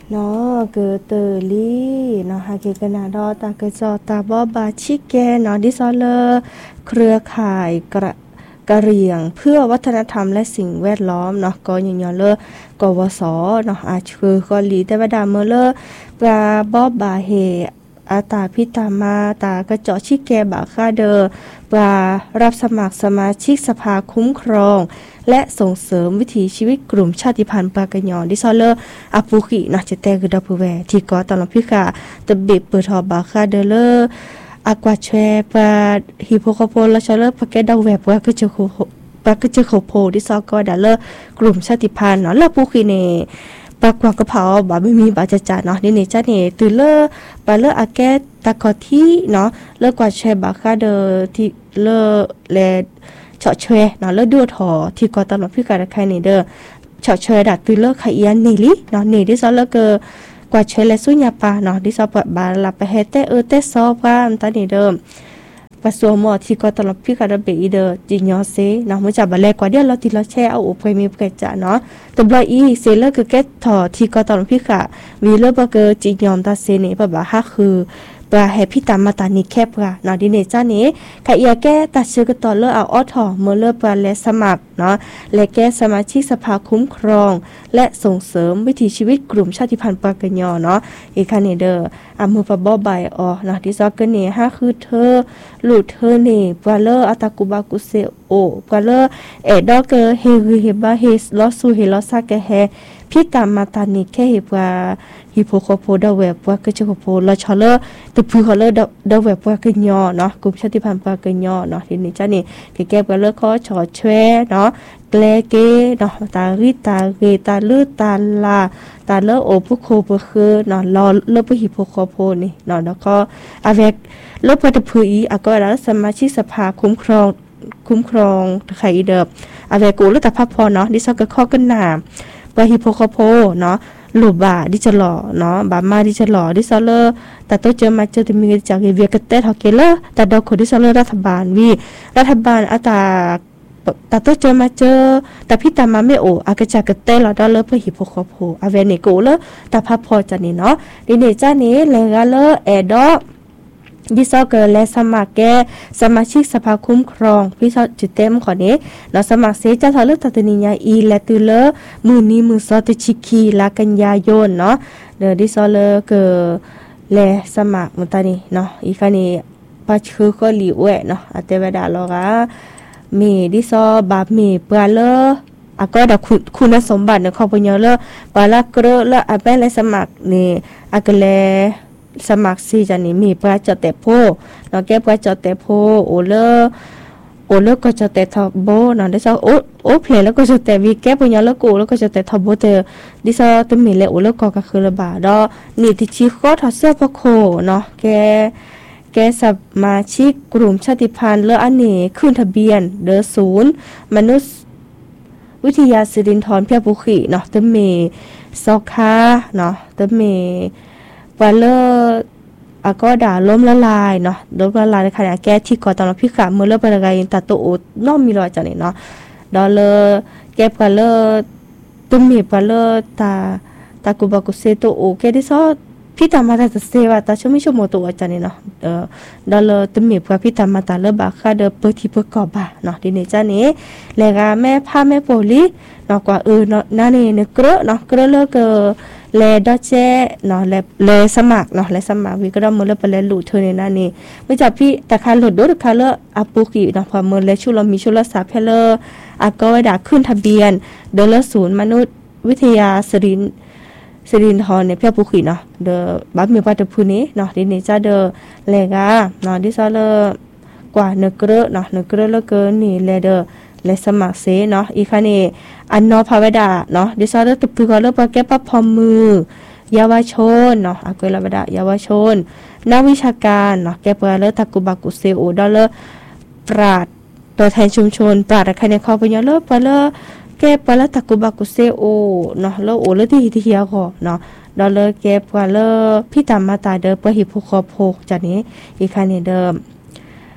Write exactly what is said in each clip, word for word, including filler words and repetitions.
เนาะเกิดเตอลี่เนาะหาเกกนาดอตากระจอตาบอบาชิแกเนาะดิซอเลอร์เครือข่ายกระกะเหรี่ยงเพื่อวัฒนธรรมและสิ่งแวดล้อมเนาะก็ยังยอเลอกวสเนาะอาคือก็ลีแต่ว่าดาเมเลอปลาบอบบาเฮอาตาพิตามาตากระเจาะชิแกบาคาเดอปลารับสมัครสมาชิกสภาคุ้มครองและส่งเสริมวิถีชีวิตกลุ่มชาติพันธุ์ปากะยอดิซอเลอร์อาปูกินะจะแต่คือดับเวที่ก่อตอนพิกาตะเบบเปิดทอบาคาเดเลอร์อากวาแชปาฮิโปโคโปลาชเลอร์ปากะดาวแวบว่าก็จะโคปากะจะโคโพดิซอก็ดาเลอร์กลุ่มชาติพันธุ์เนาะแล้วปูกิเนปากกว่ากระเพราบาไม่มีบาจะจ่าเนาะนี่นี่จ้าเนี่ยตื่นเลอปาเลออาแกตะกอที่เนาะเลอกว่าแชบาคาเดอที่เลอแลเฉาะเชยเนาะเลอดูถอที่กอตลอดพิการใครนี่เด้อเฉาะเชยดัดตื่นเลอไขยันนี่ลิเนาะนี่ที่ซอเลอเกกว่าเชยและสุญญาปาเนาะที่ซอปบาลาไปเฮเตเออเตซอว่าตานี่เด้อปะสัวหมอที่ก็ตลอดพี่กาดเบอีเดอจิญอเซเนาะมื้อจับแลกว่าเดี๋ยวเราติเราแช่เอาอุปมีเกจะเนาะตบลออีเซเลคือแกถอที่ก็ตลอดพี่กะวีเลบ่เกจิญอมตาเซนี่ปะบาฮะคือปลาแฮพี่ตามมาตานี่แคบกะเนาะดิเนจ้านี่ไขเอียแกตัดชื่อก็ต่อเลอเอาออถอเมื่อเลอปลาและสมัครเนาะและแกสมาชิกสภาคุ้มครองและส่งเสริมวิถีชีวิตกลุ่มชาติพันธุ์ปากะยอเนาะอีคันนี่เด้ออามือปะบ่ใบออเนาะที่ซอกเกนี่ฮะคือเธอลูกเธอนี่ปลาเลออาตากุบากุเซโอปลาเลอเอดอกเกเฮริเฮบาเฮสลอซูเฮลอซาเกเฮพี่ตามมาตานี่แค่เฮปว่าฮิโปโคโพดาเวบว่าก็จะโคโพลอชอเลอตะพือเขาเลอดาเวบว่าก็ยอเนาะกลุ่มชาติพันธุ์ปากะยอเนาะทีนี้จ้านี่แก้ๆก็เลอขอชอแชเนาะแกลเกเนาะตาริตาเกตาลือตาลาตาเลอโอพุโคเปคือเนาะรอเลอปฮิโปโคโพนี่เนาะแล้วก็อาเวกเลอปตะพืออีอะก็แล้วสมาชิกสภาคุ้มครองคุ้มครองไขเดิบอาเวกูเลอตะพับพอเนาะดิซอก็ข้อกันหนาปฮิโปโคโพเนาะหลุบาดิจะหล่อเนาะบามาดิจะหล่อดิซอเลอแต่ตัวเจอมาเจอที่มีจากเวียกเตทฮอกเกเลอแต่ดอกคนดิซอเลอรัฐบาลวีรัฐบาลอาตาแต่ตัวเจอมาเจอแต่พี่ตามาไม่โออากระจากเตลอดอเลอเพื่อฮิโปโคโพอาเวเนโกเลอแต่พับพอจันนี่เนาะดิเนจ้านี้เลกาเลอแอดอดิซอเกอและสมัครแกสมาชิกสภาคุ้มครองพี่ซอจุดเต็มขอนี้เราสมัครเซจะทะเลตัตนิยาอีและตุเลมือนี้มือซอติชิคีลากันยายนเนาะเดอดิซอเลเกอและสมัครมุตานีเนาะอีคันนี้ปัจจุก็หลีอวยเนาะอาเตวดาลอกะมีดิซอบามีเปลาเลอะก็ดคุณคุณสมบัติในข้อปัญญาเลปาละเกรเลอะแปและสมัครนี่อากเลสมัครซีจันนี่มีปลาจอแต่โพเนาะแก้ปลาจอแต่โพโอเลโอเลก็จอแต่ทอโบเนาะดิซอโอโอเพลแล้วก็จอแต่วีแก้ปัญญาแล้วกูแล้วก็จอแต่ทอโบเตดิซอตมีเลโอเลก็ก็คือระบาดอนี่ติชิโคทอเสื้อพะโคเนาะแกแกสมาชิกกลุ่มชาติพันธุ์เลออันนี้ขึ้นทะเบียนเดอศูนย์มนุษย์วิทยาสิรินทรเพียบุขีเนาะตะเมซอคาเนาะตะเมปาเลออะก็ด่าล้มละลายเนาะล้มละลายในขณะแก้ที่ก่อตอนพิขาเมื่อเลิกไปละไงตัดตัวโอน้อมมีรอยจังนี่เนาะดอเลอแก้ปาเลอตะเมปาเลอตาตากุบากุเซโตโอแกดิซอพี่ตามาตาเซวาตาชมิชโมโตอาจารย์เนาะเออดอลตมีบกับพี่ตามาตาเลบาคาเดเปิดที่เปิดกอบาเนาะดิเนจ้านี้เลกาแม่พาแม่โปลีเนาะกว่าเออเนาะนั่นเองเนเกรเนาะเกรเลกเลดอเจเนาะเลเลสมัครเนาะเลสมัครวิกรมเลปเลลูเธอในนั่นนี่ไม่จับพี่แต่คาหลุดดูคาเลอาปุกิเนาะพอเมื่อเลชุลมีชุลสาเพเลอาก็ไว้ด่าขึ้นทะเบียนเดลศูนย์มนุษย์วิทยาสรินสิรินทรเนี่ยเพียบุขีเนาะเดอบัดมีปัตตพูนี้เนาะดิเนจ้าเดอเลกาเนาะดิซาเลกว่าเนเกรเนาะเนเกรเลเกินนี่เลเดอเลสมัครเซเนาะอีคันนี้อันนอภาวดาเนาะดิซาเลตพูก็เลปะแก้ปะพอมมือเยาวชนเนาะอะกลาวดาเยาวชนนักวิชาการเนาะแก้ปะเลตะกุบากุเซโอดอเลปราดตัวแทนชุมชนปราดใครในคอปญเลปะเลแกปะละตะกุบากุเซโอเนาะแล้วโอเลที่ที่เฮียก็เนาะดอเลแกปะเลพี่ตามมาตาเดอปะหิโพคอโพจันนี้อีคันนี้เดิม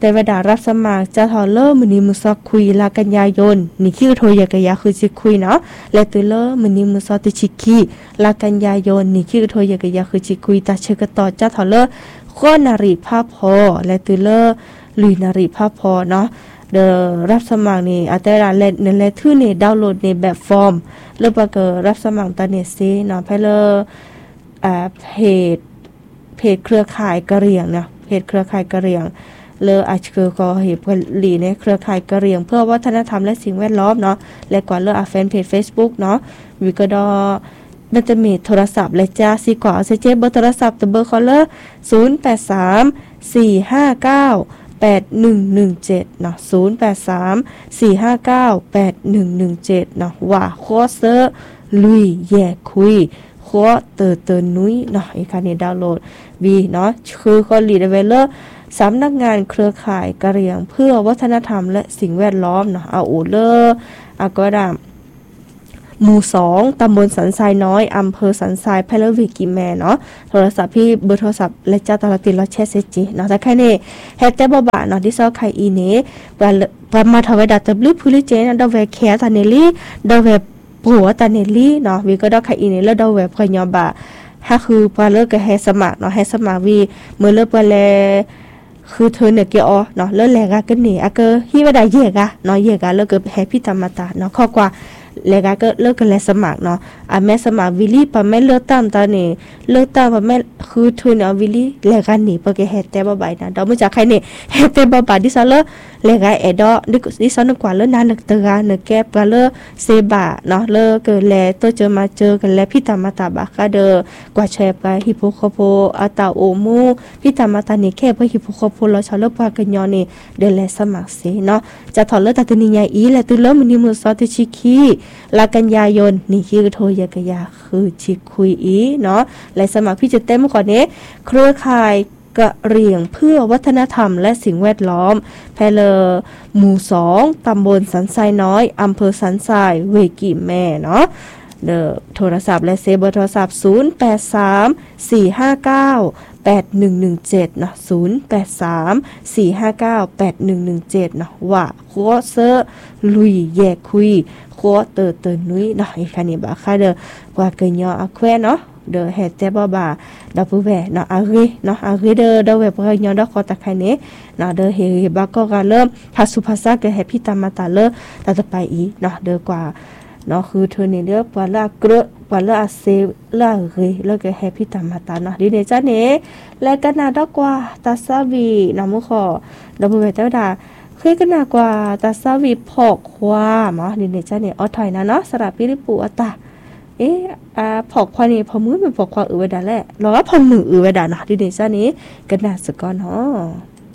แต่เวลารับสมัครจะถอเลอร์มื้อนี้มื้อซอกคุยลากันยายนนี่คือโทรยากะยาคือสิคุยเนาะและตุเลอร์มื้อนี้มื้อซอติชิคีลากันยายนนี่คือโทรยากะยาคือสิคุยตาเชกต่อจะถอเลอร์ข้อนารีภาพพอและตุเลอร์ลุยนารีภาพพอเนาะเดอรับสมัครนี่อาแต่ละเล่นในทื่อนี่ดาวน์โหลดในแบบฟอร์มแล้วปะเกอรับสมัครตาเนซิเนาะไปเลยอ่าเพจเพจเครือข่ายกะเหรี่ยงเนาะเพจเครือข่ายกะเหรี่ยงเลออาจคือก็เห็นผลีในเครือข่ายกะเหรี่ยงเพื่อวัฒนธรรมและสิ่งแวดล้อมเนาะและกว่าเลออาแฟนเพจ Facebook เนาะวิก็ดอมันจะมีโทรศัพท์และจ้าสิกว่าเอาเซเจเบอร์โทรศัพท์ตะเบอร์คอลเลอร์ศูนย์ แปด สาม สี่ ห้า เก้า แปด หนึ่ง หนึ่ง เจ็ดเนาะศูนย์ แปด สาม สี่ ห้า เก้า แปด หนึ่ง หนึ่ง เจ็ดเนาะว่าโคเซอร์ลุยแย่คุยโคเตอเตอนุ้ยเนาะอีกคันนี้ดาวน์โหลดบีเนาะคือคอลีเดเวลเลอร์สำนักงานเครือข่ายกะเหรี่ยงเพื่อวัฒนธรรมและสิ่งแวดล้อมเนาะเอาอูเลอร์อากอดามหมู่สองตำบลสันทรายน้อยอำเภอสันทรายไพลวิกิแมเนาะโทรศัพท์พี่เบอร์โทรศัพท์และจ้าตลอดติดรอแชทเซจิเนาะแต่ใครเนี่ยแฮตแต่บ่บะเนาะที่ซอใครอีเน่ว่าว่ามาทวดาตบลึกพูลิเจนดอเวแคตาเนลี่ดอเวปัวตาเนลี่เนาะวิก็ดอใครอีเน่แล้วดอเวพยอบะถ้าคือพอเลิกก็ให้สมัครเนาะให้สมัครวีเมื่อเลิกไปแล้วคือเธอเนี่ยเกี่ยวเนาะเลิกแลกกันนี่อะเกอฮีว่าได้เยกะเนาะเยกะเลิกก็ให้พี่ตามมาตาเนาะข้อกว่าแล้วก็เลิกกันแล้วสมัครเนาะอ่ะแม่สมัครวิลลี่ปะแม่เลือกตามตานี่เลือกตามปะแม่คือทุนเอาวิลลี่แล้วกันนี่เปก็เฮ็ดแต่บ่ใบนะดอกมาจากใครนี่เฮ็ดแต่บ่บาดิซะเลแล้วก็เอดอนึกดิซะนึกกว่าเลนานึกตะกานึกแก้ปะเลเซบะเนาะเลเกิดแลตัวเจอมาเจอกันแล้วพี่ตามมาตาบะก็เดอกว่าแชร์ไปฮิปโปโคโปอาตาโอมูพี่ตามมาตานี่แค่เพื่อฮิปโปโคโปแล้วชาเลปากันยอนี่เดแลสมัครสิเนาะจะถอดเลตาตนิยาอีและตุเลมื้อนี้มื้อซอติชิคีลากันยายนนี่คือโทรยากะยาคือชิคุยอีเนาะและสมัครพี่จะเต็มก่อนนี้เครือข่ายกะเหรี่ยงเพื่อวัฒนธรรมและสิ่งแวดล้อมแพเลหมู่สองตำบลสันทรายน้อยอำเภอสันทรายเวกิแม่เนาะเด้อโทรศัพท์และเซเบอร์โทรศัพท์ศูนย์ แปด สาม สี่ ห้า เก้า แปด หนึ่ง หนึ่ง เจ็ดเนาะศูนย์ แปด สาม สี่ ห้า เก้า แปด หนึ่ง หนึ่ง เจ็ดเนาะว่าโคเซอร์ลุยแยกคุยโคเตอเตอนุ้ยเนาะอีกคันนี้บ่ค่ะเด้อว่าเกยออะแควเนาะเด้อเฮ็ดแต่บ่บ่าดอกผู้แวเนาะอะเรเนาะอะเรเด้อดอกแวบ่ยอดอกขอตะไคนี้เนาะเด้อเฮบ่ก็ก็เริ่มภาษุภาษาก็ให้พี่ตามมาตาเลอตาจะไปอีเนาะเด้อกว่าเนาะคือเธอนี่เด้อปว่าละเกรปว่าละอาเซละเรแล้วก็ให้พี่ตามมาตาเนาะดิเนจ้าเนและก็น่าดอกกว่าตาซาวีเนาะมุขอดอกผู้แวเจ้าดาเคยกันนากว่าตาซาวีพอกควาหมอดิเนจ้าเนออถอยนะเนาะสระปิริปูอตาเอ๊ะอ่าพอกควานี่พอมือเป็นพอกควาอือเวดาแหละรอว่าพอมืออือเวดาเนาะดิเนจ้านี้กันน่าสกอนเนาะ